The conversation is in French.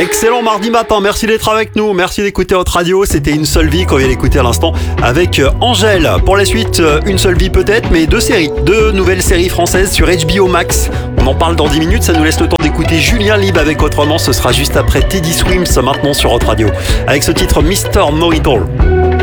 Excellent mardi matin, merci d'être avec nous, merci d'écouter votre radio. C'était Une seule vie qu'on vient d'écouter à l'instant avec Angèle. Pour la suite, Une seule vie peut-être, mais deux nouvelles séries françaises sur HBO Max. On en parle dans 10 minutes, ça nous laisse le temps d'écouter Julien Libre avec Autrement. Ce sera juste après Teddy Swims maintenant sur votre radio avec ce titre Mr. Know-It-All.